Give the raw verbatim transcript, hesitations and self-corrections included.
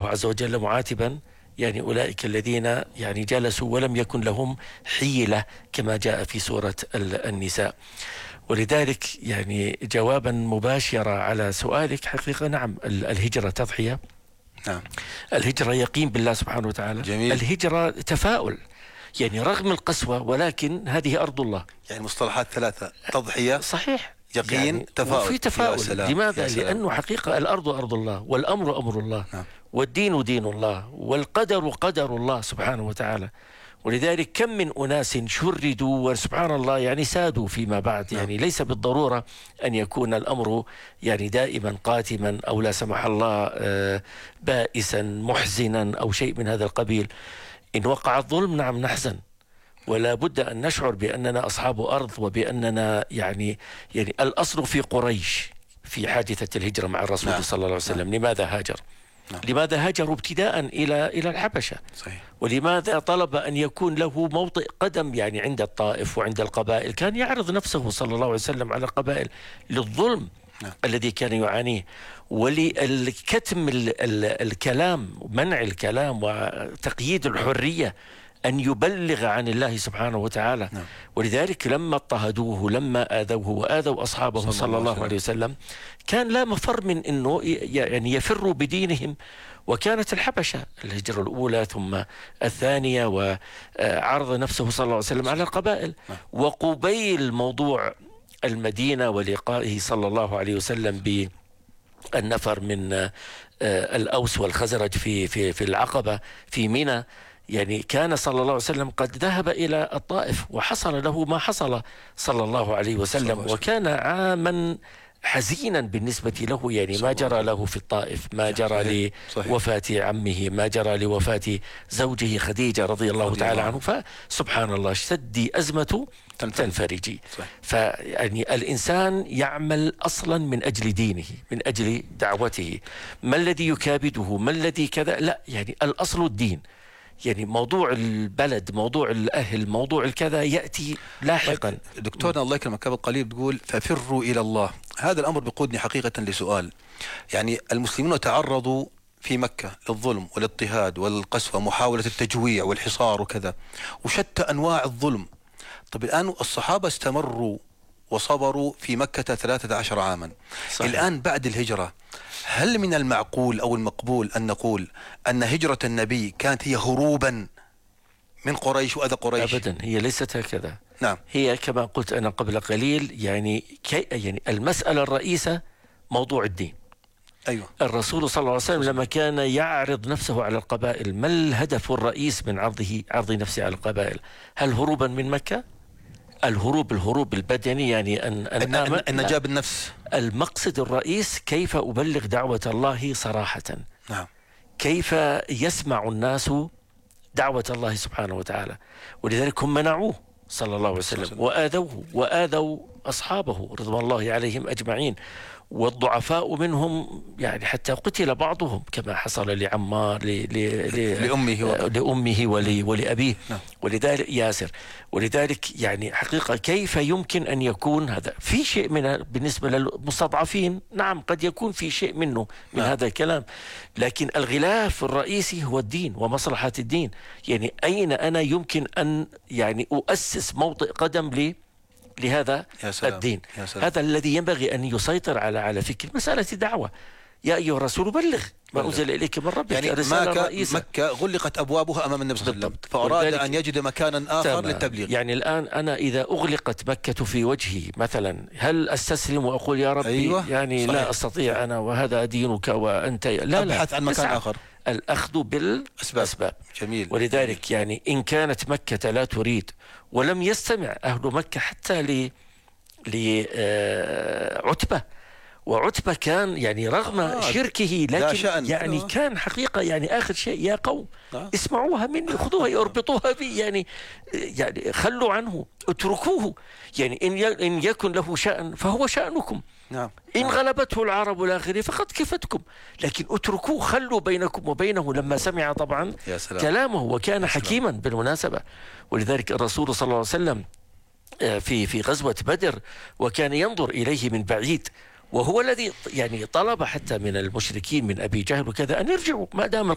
عز وجل معاتبا يعني أولئك الذين يعني جلسوا ولم يكن لهم حيلة كما جاء في سورة النساء. ولذلك يعني جوابا مباشرا على سؤالك، حقيقة نعم الهجرة تضحية، نعم. الهجرة يقين بالله سبحانه وتعالى. جميل. الهجرة تفاؤل، يعني رغم القسوة ولكن هذه أرض الله. يعني مصطلحات ثلاثة: تضحية، صحيح، يقين، يعني تفاؤل. وفي تفاؤل. لماذا؟ لأنه حقيقة الأرض أرض الله، والأمر أمر الله، نعم. والدين دين الله، والقدر قدر الله سبحانه وتعالى. ولذلك كم من أناس شردوا وسبحان الله يعني سادوا فيما بعد. يعني نعم. ليس بالضرورة أن يكون الأمر يعني دائما قاتما أو لا سمح الله بائسا محزنا أو شيء من هذا القبيل. إن وقع الظلم نعم نحزن، ولا بد أن نشعر بأننا أصحاب أرض، وبأننا يعني يعني الأصل في قريش في حادثة الهجرة مع الرسول نعم. صلى الله عليه وسلم. نعم. لماذا هاجر؟ نعم. لماذا هاجروا ابتداء إلى إلى الحبشة؟ صحيح. ولماذا طلب أن يكون له موطئ قدم يعني عند الطائف وعند القبائل؟ كان يعرض نفسه صلى الله عليه وسلم على القبائل للظلم نعم. الذي كان يعانيه، ولكتم ال ال الكلام، منع الكلام وتقييد الحرية، أن يبلغ عن الله سبحانه وتعالى. نعم. ولذلك لما اضطهدوه، لما آذوه وآذوا أصحابه صلى, صلى الله عليه وسلم، كان لا مفر من أنه يعني يفروا بدينهم. وكانت الحبشة الهجرة الأولى ثم الثانية، وعرض نفسه صلى الله عليه وسلم على القبائل. نعم. وقبيل موضوع المدينة ولقائه صلى الله عليه وسلم بالنفر من الأوس والخزرج في في في العقبة في منى، يعني كان صلى الله عليه وسلم قد ذهب إلى الطائف وحصل له ما حصل صلى الله عليه وسلم، وكان عاما حزينا بالنسبة له. يعني ما جرى له في الطائف، ما جرى لوفاة عمه، ما جرى لوفاة زوجه خديجة رضي الله تعالى عنه. فسبحان الله، اشتدي أزمة تنفرجي. فيعني الإنسان يعمل أصلا من أجل دينه، من أجل دعوته. ما الذي يكابده؟ ما الذي كذا؟ لا، يعني الأصل الدين. يعني موضوع البلد، موضوع الأهل، موضوع الكذا يأتي لاحقا. دكتورنا الله يكرمك قبل قليل بتقول ففروا إلى الله. هذا الأمر بيقودني حقيقة لسؤال. يعني المسلمون تعرضوا في مكة للظلم والاضطهاد والقسوة، محاولة التجويع والحصار وكذا، وشتى أنواع الظلم. طب الآن الصحابة استمروا وصبروا في مكة ثلاثة عشر عاما. صحيح. الآن بعد الهجرة، هل من المعقول أو المقبول أن نقول أن هجرة النبي كانت هي هروبا من قريش وأذى قريش؟ أبدا، هي ليست هكذا. نعم. هي كما قلت أنا قبل قليل، يعني كي يعني المسألة الرئيسة موضوع الدين. أيوة. الرسول صلى الله عليه وسلم لما كان يعرض نفسه على القبائل، ما الهدف الرئيس من عرضه عرض نفسه على القبائل؟ هل هروبا من مكة؟ الهروب الهروب البدني، يعني أن أن آمن النجاة بالنفس. المقصد الرئيس كيف أبلغ دعوة الله صراحة. نعم. كيف يسمع الناس دعوة الله سبحانه وتعالى. ولذلك هم منعوه صلى الله عليه وسلم وآذوه وآذوا أصحابه رضوان الله عليهم أجمعين، والضعفاء منهم يعني حتى قتل بعضهم كما حصل لعمار ل... ل... لأمه لأمه ولي... ولأبيه. نعم. ولذلك ياسر. ولذلك يعني حقيقة كيف يمكن أن يكون هذا في شيء من بالنسبة للمستضعفين؟ نعم قد يكون في شيء منه من نعم. هذا الكلام، لكن الغلاف الرئيسي هو الدين ومصلحة الدين. يعني أين أنا يمكن أن يعني أؤسس موطئ قدم لي لهذا يا سلام. الدين. يا سلام. هذا الذي ينبغي أن يسيطر على على فكر مسألة دعوة. يا أيها الرسول بلغ ما أنزل إليك من ربك. يعني مكة, مكة غلقت أبوابها أمام النبي صلى الله عليه وسلم، فأراد أن يجد مكانا آخر للتبليغ. يعني الآن أنا إذا أغلقت مكة في وجهي مثلا، هل أستسلم وأقول يا ربي؟ أيوة. يعني صحيح. لا أستطيع أنا وهذا دينك وأنت لا أبحث لا. عن مكان آخر. الأخذ بالأسباب. جميل. ولذلك يعني إن كانت مكة لا تريد، ولم يستمع أهل مكة حتى ل لعتبة، وعتبة كان يعني رغم آه شركه لكن يعني كان حقيقة يعني آخر شيء يا قوم آه. اسمعوها مني، خذوها يربطوها بي، يعني يعني خلوا عنه، اتركوه. يعني إن إن يكن له شأن فهو شأنكم. نعم. إن غلبته العرب الآخرين فقد كفتكم، لكن اتركوه، خلوا بينكم وبينه. لما سمع طبعا كلامه، وكان حكيما بالمناسبة. ولذلك الرسول صلى الله عليه وسلم في في غزوة بدر وكان ينظر إليه من بعيد، وهو الذي يعني طلب حتى من المشركين من أبي جهل وكذا أن يرجعوا ما دام